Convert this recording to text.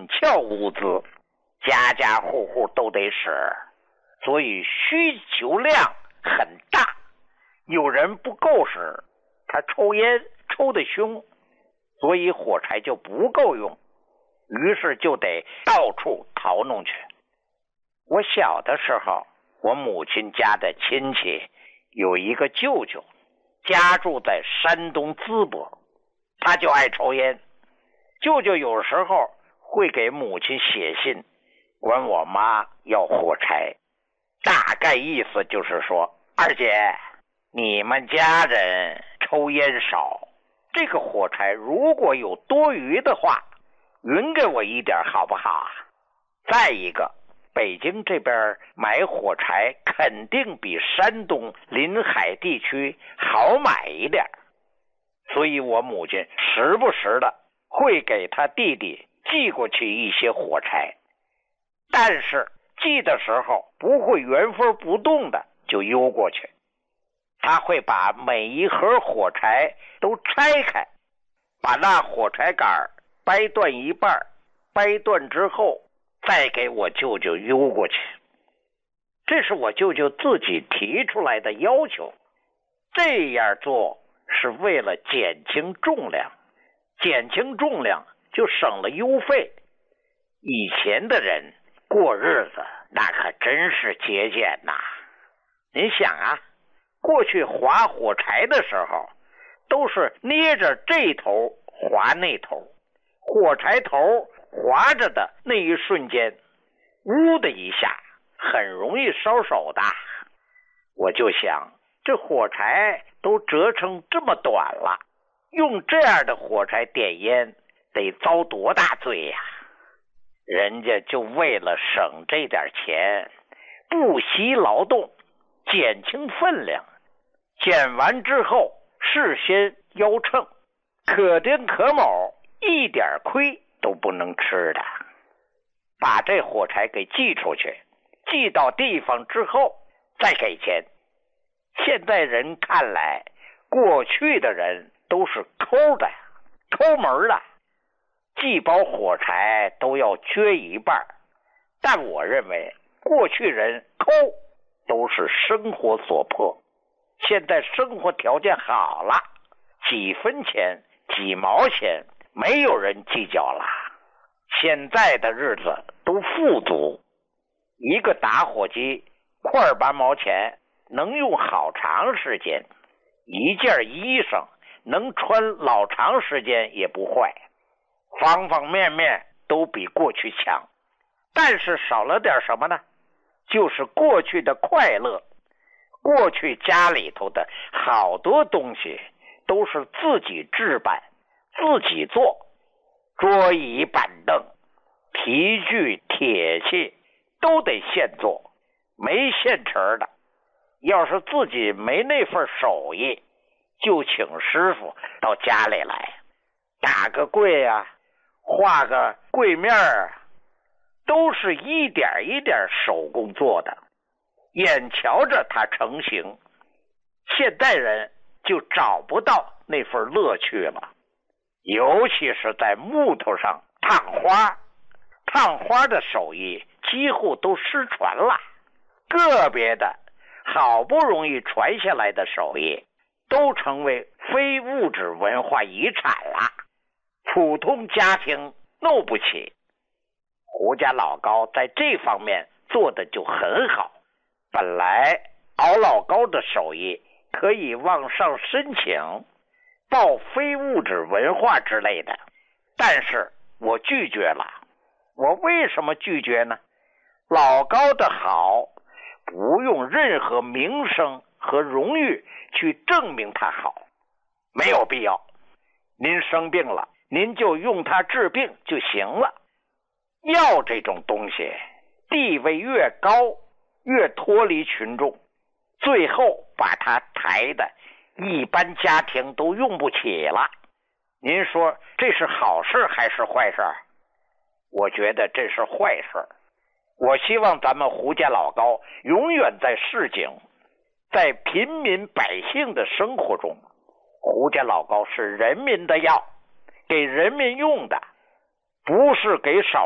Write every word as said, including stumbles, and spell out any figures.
整窍物资，家家户户都得使，所以需求量很大。有人不够使，他抽烟抽得凶，所以火柴就不够用，于是就得到处淘弄去。我小的时候，我母亲家的亲戚有一个舅舅，家住在山东淄博，他就爱抽烟。舅舅有时候会给母亲写信，管我妈要火柴，大概意思就是说，二姐，你们家人抽烟少，这个火柴如果有多余的话，匀给我一点好不好啊？再一个，北京这边买火柴肯定比山东临海地区好买一点，所以我母亲时不时的会给他弟弟寄过去一些火柴，但是寄的时候不会原封不动的就邮过去，他会把每一盒火柴都拆开，把那火柴杆掰断一半，掰断之后再给我舅舅邮过去。这是我舅舅自己提出来的要求，这样做是为了减轻重量，减轻重量就省了邮费。以前的人过日子那可真是节俭呐。您想啊，过去划火柴的时候都是捏着这头划那头，火柴头划着的那一瞬间，呜的一下很容易烧手的。我就想，这火柴都折成这么短了，用这样的火柴点烟得遭多大罪呀！人家就为了省这点钱，不惜劳动，减轻分量，减完之后事先腰秤，可丁可卯，一点亏都不能吃的。把这火柴给寄出去，寄到地方之后再给钱。现在人看来，过去的人都是抠的，抠门的，寄包火柴都要撅一半，但我认为过去人抠都是生活所迫，现在生活条件好了，几分钱几毛钱没有人计较了。现在的日子都富足，一个打火机块八毛钱能用好长时间，一件衣裳能穿老长时间也不坏，方方面面都比过去强。但是少了点什么呢？就是过去的快乐。过去家里头的好多东西都是自己置办，自己做，桌椅板凳、皮具铁器都得现做，没现成的。要是自己没那份手艺，就请师傅到家里来打个柜啊，画个柜面啊，都是一点一点手工做的，眼瞧着它成型。现代人就找不到那份乐趣了，尤其是在木头上烫花，烫花的手艺几乎都失传了，个别的好不容易传下来的手艺都成为非物质文化遗产了，普通家庭弄不起。胡家老高在这方面做的就很好，本来熬老高的手艺可以往上申请报非物质文化之类的，但是我拒绝了。我为什么拒绝呢？老高的好不用任何名声和荣誉去证明它好，没有必要。您生病了，您就用它治病就行了。药这种东西，地位越高，越脱离群众，最后把它抬的一般家庭都用不起了。您说这是好事还是坏事？我觉得这是坏事。我希望咱们胡家老高永远在市井，在平民百姓的生活中，胡家老高是人民的药，给人民用的，不是给少